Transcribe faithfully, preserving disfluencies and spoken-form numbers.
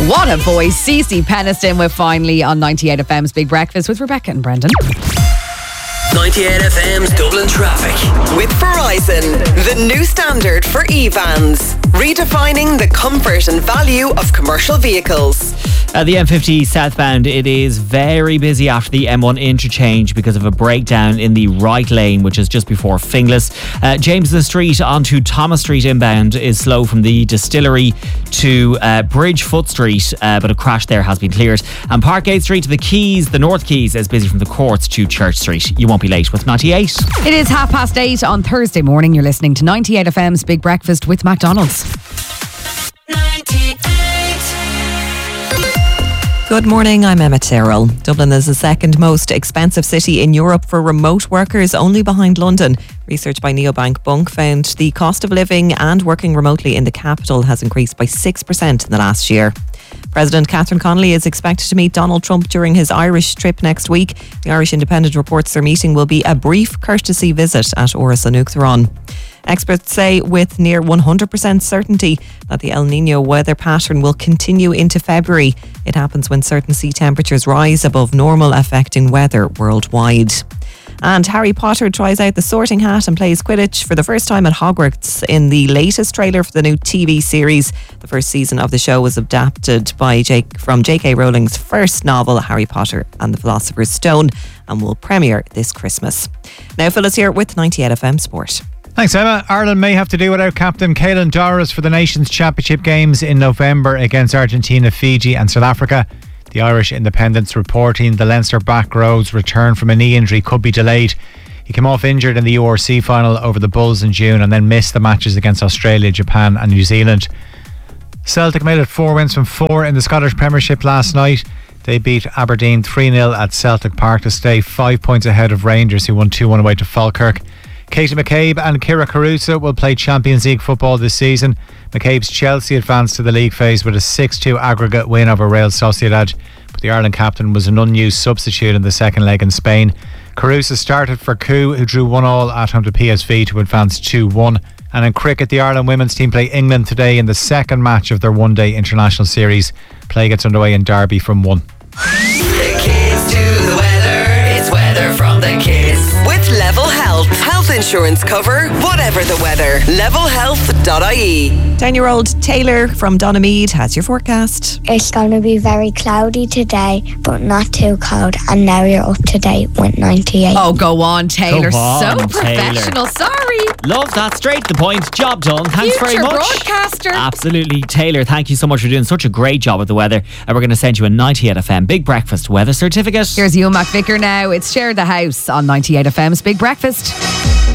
What a voice. Cece Peniston with Finally on ninety-eight F M's Big Breakfast with Rebecca and Brendan. ninety-eight F M's Dublin Traffic. With Verizon, the new standard for e-vans, redefining the comfort and value of commercial vehicles. Uh, the M fifty southbound, it is very busy after the M one interchange because of a breakdown in the right lane, which is just before Finglas. Uh, James's Street onto Thomas Street inbound is slow from the Distillery to uh, Bridgefoot Street, uh, but a crash there has been cleared. And Parkgate Street to the Quays, the North Quays, is busy from the Courts to Church Street. You won't be late with ninety-eight. It is half past eight on Thursday morning. You're listening to ninety-eight F M's Big Breakfast with McDonald's. Good morning, I'm Emma Tyrrell. Dublin is the second most expensive city in Europe for remote workers, only behind London. Research by Neobank Bunk found the cost of living and working remotely in the capital has increased by six percent in the last year. President Catherine Connolly is expected to meet Donald Trump during his Irish trip next week. The Irish Independent reports their meeting will be a brief courtesy visit at Áras an Uachtaráin. Experts say with near one hundred percent certainty that the El Niño weather pattern will continue into February. It happens when certain sea temperatures rise above normal, affecting weather worldwide. And Harry Potter tries out the sorting hat and plays Quidditch for the first time at Hogwarts in the latest trailer for the new T V series. The first season of the show was adapted by Jake from J K Rowling's first novel, Harry Potter and the Philosopher's Stone, and will premiere this Christmas. Now Phyllis here with ninety-eight F M Sport. Thanks, Emma. Ireland may have to do without captain Caelan Doris for the Nations Championship games in November against Argentina, Fiji and South Africa. The Irish Independent's reporting the Leinster back row's return from a knee injury could be delayed. He came off injured in the U R C final over the Bulls in June and then missed the matches against Australia, Japan and New Zealand. Celtic made it four wins from four in the Scottish Premiership last night. They beat Aberdeen three nil at Celtic Park to stay five points ahead of Rangers, who won two one away to Falkirk. Katie McCabe and Kira Caruso will play Champions League football this season. McCabe's Chelsea advanced to the league phase with a six two aggregate win over Real Sociedad, but the Ireland captain was an unused substitute in the second leg in Spain. Caruso started for Coo, who drew one all at home to P S V to advance two one. And in cricket, the Ireland women's team play England today in the second match of their one-day international series. Play gets underway in Derby from one. The kids do the weather. It's weather from the kids. With Level Health, health insurance cover, whatever the weather. level health dot I E. ten-year-old Taylor from Donamead has your forecast. It's going to be very cloudy today, but not too cold. And now you're up to date with ninety-eight. Oh, go on, Taylor. Go on, so Taylor. professional. Sorry. Love that. Straight to the point. Job done. Thanks Future very much. broadcaster. Absolutely. Taylor, thank you so much for doing such a great job with the weather. And we're going to send you a ninety-eight F M Big Breakfast weather certificate. Here's Ewan McVicker now. It's Share the House on ninety-eight F M's Big Breakfast.